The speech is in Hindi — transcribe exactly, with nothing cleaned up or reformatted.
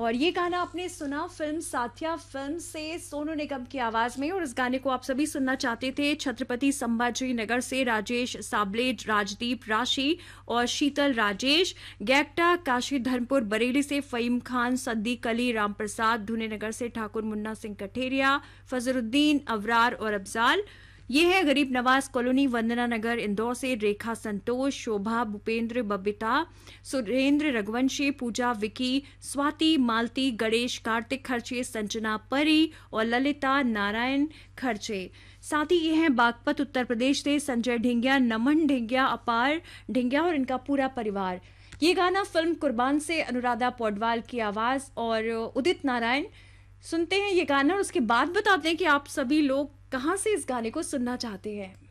और ये गाना आपने सुना फिल्म साथिया फिल्म से सोनू निगम की आवाज में। और इस गाने को आप सभी सुनना चाहते थे छत्रपति संभाजी नगर से राजेश साबले, राजदीप राशि और शीतल राजेश, गैक्टा काशी धर्मपुर बरेली से फहीम खान, सद्दीक अली, राम प्रसाद धुने नगर से ठाकुर मुन्ना सिंह कठेरिया, फजरुद्दीन अवरार और अफजाल। ये है गरीब नवाज कॉलोनी वंदना नगर इंदौर से रेखा संतोष, शोभा, भूपेंद्र, बबीता, सुरेंद्र रघुवंशी, पूजा, विकी, स्वाति, मालती, गणेश, कार्तिक खर्चे, संजना परी और ललिता नारायण खर्चे। साथ ही ये हैं बागपत उत्तर प्रदेश से संजय ढिंगिया, नमन ढिंगिया, अपार ढिंगिया और इनका पूरा परिवार। ये गाना फिल्म कुर्बान से अनुराधा पौडवाल की आवाज और उदित नारायण। सुनते हैं ये गाना और उसके बाद बताते हैं कि आप सभी लोग कहाँ से इस गाने को सुनना चाहते हैं।